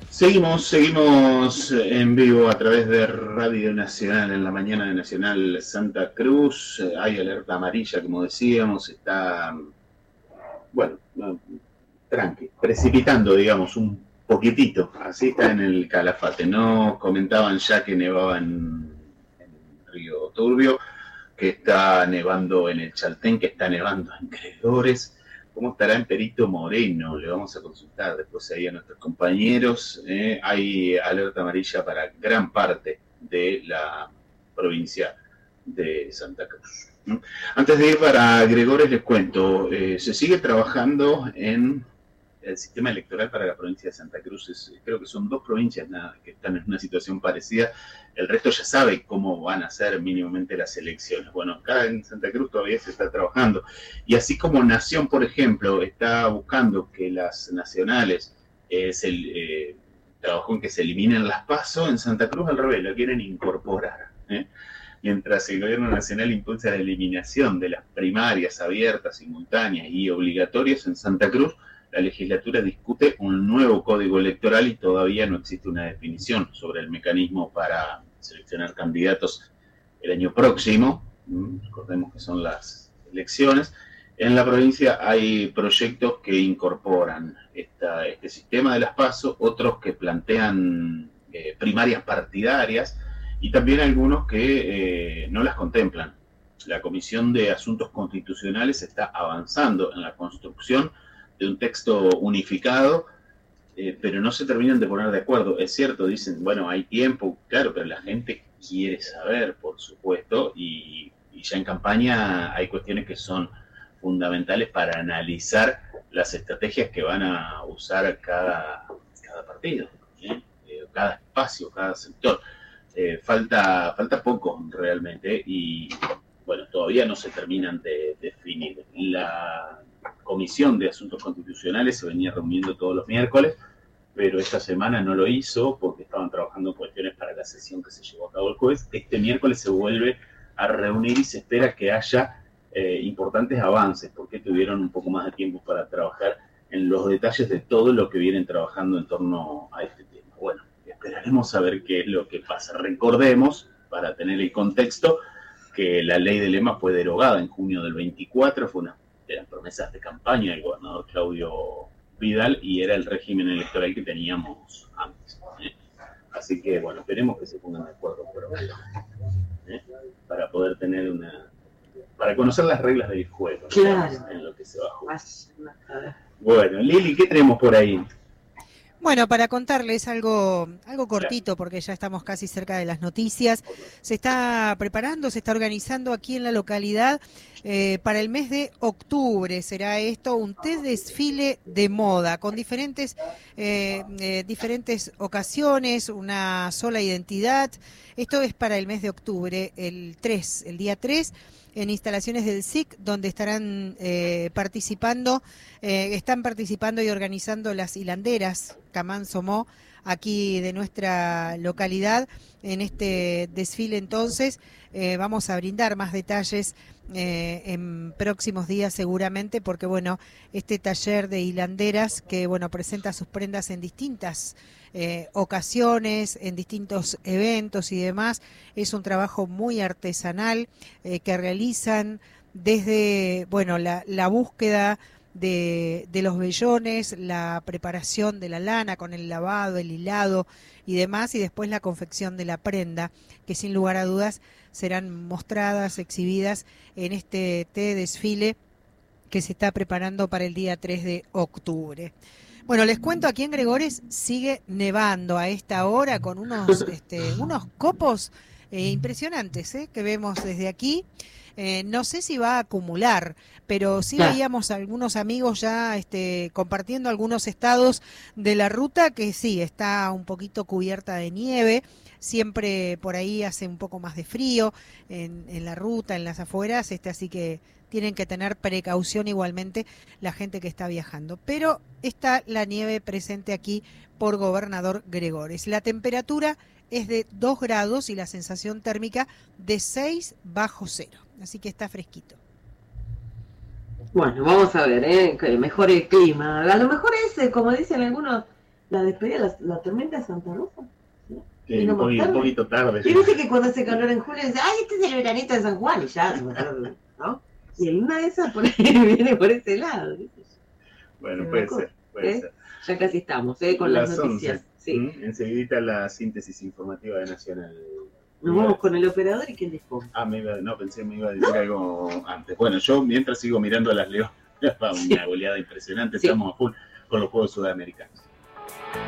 Seguimos en vivo a través de Radio Nacional en la mañana de Nacional Santa Cruz. Hay alerta amarilla, como decíamos, está, bueno, tranqui, precipitando, digamos, un poquitito. Así está en el Calafate. No comentaban ya que nevaba en Río Turbio, que está nevando en el Chaltén, que está nevando en Credores. ¿Cómo estará en Perito Moreno? Le vamos a consultar después ahí a nuestros compañeros. Hay alerta amarilla para gran parte de la provincia de Santa Cruz. Antes de ir para Gregores, les cuento, se sigue trabajando en el sistema electoral para la provincia de Santa Cruz. Creo que son 2 provincias nada, que están en una situación parecida. El resto ya sabe cómo van a ser mínimamente las elecciones. Bueno, acá en Santa Cruz todavía se está trabajando. Y así como Nación, por ejemplo, está buscando que las nacionales trabajó en que se eliminen las PASO, en Santa Cruz al revés, lo quieren incorporar. Mientras el gobierno nacional impulsa la eliminación de las primarias abiertas, simultáneas y obligatorias, en Santa Cruz la legislatura discute un nuevo código electoral y todavía no existe una definición sobre el mecanismo para seleccionar candidatos el año próximo. Recordemos que son las elecciones. En la provincia hay proyectos que incorporan este sistema de las PASO, otros que plantean primarias partidarias y también algunos que no las contemplan. La Comisión de Asuntos Constitucionales está avanzando en la construcción de un texto unificado, pero no se terminan de poner de acuerdo. Es cierto, dicen, bueno, hay tiempo, claro, pero la gente quiere saber, por supuesto, y ya en campaña hay cuestiones que son fundamentales para analizar las estrategias que van a usar cada partido, cada espacio, cada sector. Falta poco realmente y bueno, todavía no se terminan de definir. La Comisión de Asuntos Constitucionales se venía reuniendo todos los miércoles, pero esta semana no lo hizo porque estaban trabajando en cuestiones para la sesión que se llevó a cabo el jueves. Este miércoles se vuelve a reunir y se espera que haya importantes avances, porque tuvieron un poco más de tiempo para trabajar en los detalles de todo lo que vienen trabajando en torno a este tema. Bueno, esperaremos a ver qué es lo que pasa. Recordemos, para tener el contexto, que la ley del EMA fue derogada en junio del 24, fue una de las promesas de campaña del gobernador Claudio Vidal y era el régimen electoral que teníamos antes. Así que, bueno, esperemos que se pongan de acuerdo para poder tener para conocer las reglas del juego, claro, en lo que se va a jugar. Bueno, Lili, ¿qué tenemos por ahí? Bueno, para contarles algo cortito, porque ya estamos casi cerca de las noticias. Se está preparando, se está organizando aquí en la localidad para el mes de octubre. Será esto un desfile de moda con diferentes ocasiones, una sola identidad. Esto es para el mes de octubre, el día 3. En instalaciones del SIC, donde están participando y organizando las hilanderas Camán Somó, aquí de nuestra localidad. En este desfile entonces vamos a brindar más detalles en próximos días seguramente, porque bueno, este taller de hilanderas que bueno presenta sus prendas en distintas ocasiones, en distintos eventos y demás, es un trabajo muy artesanal que realizan desde bueno la búsqueda de los vellones, la preparación de la lana con el lavado, el hilado y demás, y después la confección de la prenda, que sin lugar a dudas serán mostradas, exhibidas en este desfile que se está preparando para el día 3 de octubre. Bueno, les cuento, aquí en Gregores sigue nevando a esta hora con unos copos impresionantes que vemos desde aquí. No sé si va a acumular, pero sí veíamos algunos amigos ya compartiendo algunos estados de la ruta que sí, está un poquito cubierta de nieve. Siempre por ahí hace un poco más de frío en la ruta, en las afueras, así que tienen que tener precaución igualmente la gente que está viajando. Pero está la nieve presente aquí por Gobernador Gregores. La temperatura es de 2 grados y la sensación térmica de 6 bajo cero. Así que está fresquito. Bueno, vamos a ver, que mejore el clima. A lo mejor es, como dicen algunos, la despedida, la tormenta de Santa Rosa. ¿Sí? Un poquito tarde. Y dice que cuando hace calor en julio, dice, ay, este es el veranito de San Juan, y ya, ¿no? Y en una de esas por ahí viene por ese lado. Bueno, puede ser. Ya casi estamos, con las noticias. 11. Sí. Enseguidita la síntesis informativa de Nacional. Nos vamos con el operador y quién dijo. Pensé me iba a decir algo antes. Bueno, yo mientras sigo mirando a las Leonas, una goleada impresionante, estamos a full con los Juegos Sudamericanos.